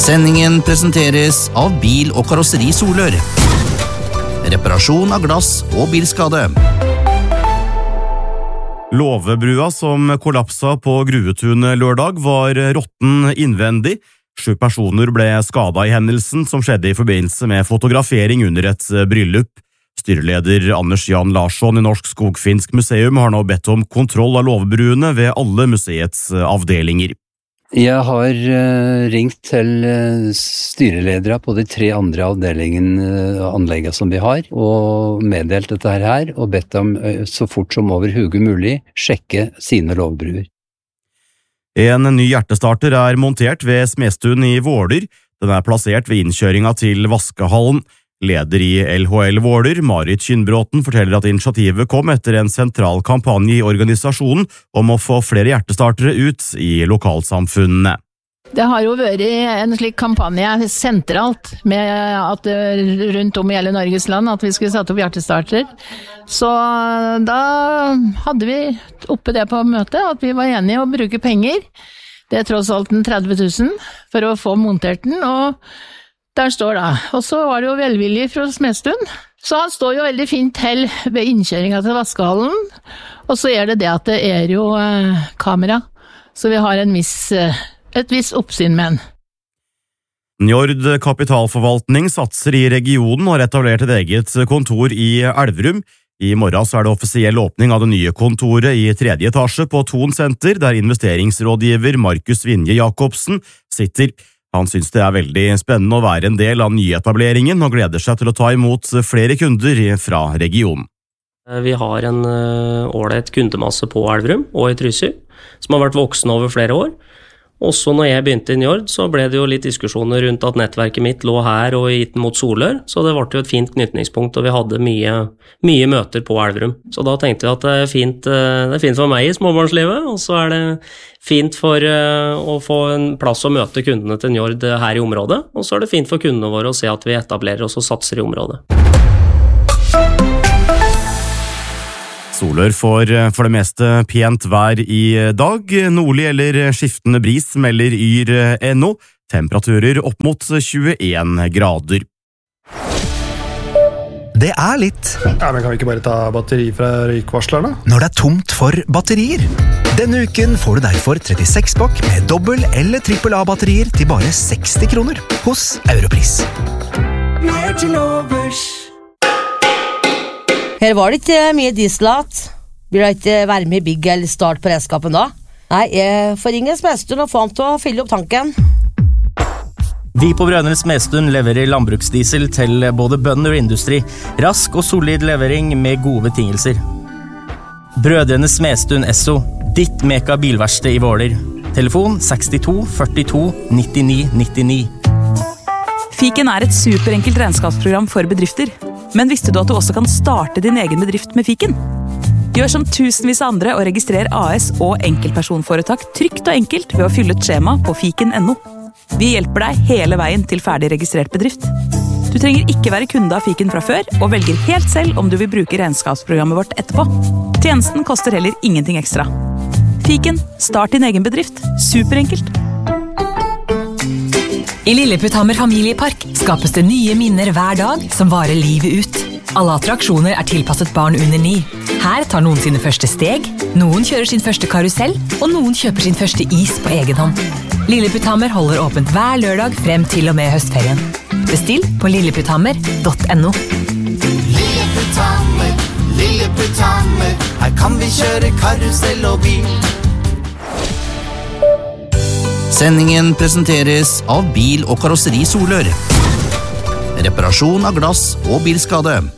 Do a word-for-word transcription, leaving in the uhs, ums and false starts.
Sendingen presenteres av Bil- og Karosseri Solør. Reparasjon av glass og bilskade. Låvebrua som kollapsa på Gruvetun lørdag var råtten innvendig. Sju personer ble skadet i hendelsen som skjedde i forbindelse med fotografering under et bryllup. Styreleder Anders Jan Larsson i Norsk Skogfinsk Museum har nå bedt om kontroll av låvebruene ved alle museets avdelinger. Jeg har uh, ringt til uh, styreledere på de tre andre avdelingene uh, anleggene som vi har, og meddelt dette her, og bedt dem uh, så fort som overhodet mulig sjekke sine låvebruer. En ny hjertestarter er montert ved Smestuen i Våler. Den er plassert ved innkjøringa til vaskehallen. Leder i L H L Våler, Marit Kynnbråten, forteller at initiativet kom etter en sentral kampanje i organisasjonen om å få flere hjertestartere ut i lokalsamfunnene. Det har jo vært en slik kampanje sentralt med at rundt om i hele Norges land at vi skulle sette opp hjertestarter. Så da hadde vi oppe det på møtet at vi var enige å bruke penger. Det er tross alt en tretti tusen for å få montert den, og der står det. Og så var det jo velvillig fra Smestuen. Så han står jo veldig fint til ved innkjøringa til vaskehallen. Og så er det det at det er jo eh, kamera, så vi har en viss, eh, et viss oppsyn med den. Njord Kapitalforvaltning satser i regionen og har etablert et eget kontor i Elverum. I morgen så er det offisiell åpning av det nye kontoret i tredje etasje på Thon Senter, der investeringsrådgiver Markus Vinje Jacobsen sitter. Han synes det er veldig spennende å være en del av nyetableringen og gleder seg til å ta imot flere kunder fra regionen. Vi har en ålreit kundemasse på Elverum og i Trysil, som har vært voksen over flere år. Også når jeg begynte i Njord, så ble det jo litt diskusjoner rundt at nettverket mitt lå her og gitt mot Solør, så det ble jo et fint knytningspunkt, og vi hadde mye, mye møter på Elverum. Så da tenkte vi at det er fint, det er fint for meg i småbarnslivet, og så er det fint for å få en plass å møte kundene til Njord her i området, og så er det fint for kundene våre å se at vi etablerer oss og satser i området. Solør får for det meste pent vær i dag. Nordlig eller skiftende bris melder yr punkt no. Temperaturer opp mot tjueen grader. Det er litt. Ja, men kan vi ikke bare ta batteri fra røykvarslerne? Når det er tomt for batterier. Denne uken får du derfor trettiseks pakk med dobbel- eller trippel A-batterier til bare seksti kroner hos Europris. Mer til overs. Her var det ikke mye dieselat. Blir det ikke være med i big eller start på redskapen da? Nei, jeg får ringe Smestuen og få ham til å fylle opp tanken. Vi på Brønnøy Smestuen leverer landbruksdiesel til både bønder og industri. Rask og solid levering med gode betingelser. Brødrene Smestuen Esso, ditt meka bilverksted i Våler. Telefon sekstito førtito nittini nittini. Fiken er et superenkelt regnskapsprogram for bedrifter. Men visste du at du også kan starte din egen bedrift med Fiken? Gjør som tusenvis av andre og registrer A S og enkeltpersonforetak trygt og enkelt ved å fylle et skjema på fiken punktum no. Vi hjelper deg hele veien til ferdig registrert bedrift. Du trenger ikke være kunde av Fiken fra før, og velger helt selv om du vil bruke regnskapsprogrammet vårt etterpå. Tjenesten koster heller ingenting ekstra. Fiken, start din egen bedrift. Superenkelt. I Lilleputthammer familiepark skapes det nye minner hver dag som varer livet ut. Alle attraksjoner er tilpasset barn under ni. Her tar noen sine første steg, noen kjører sin første karusell, og noen kjøper sin første is på egen hånd. Lilleputthammer holder åpent hver lørdag frem til og med høstferien. Bestill på lilleputthammer punktum no. Lilleputthammer, Lilleputthammer, her kan vi kjøre karusell og bil. Sendingen presenteres av Bil- og Karosseri Solør. Reparasjon av glass og bilskade.